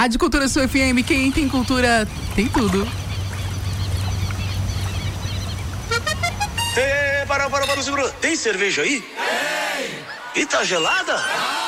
Rádio Cultura Sul FM, quem tem cultura tem tudo. Para, segura. Tem cerveja aí? Tem. E tá gelada?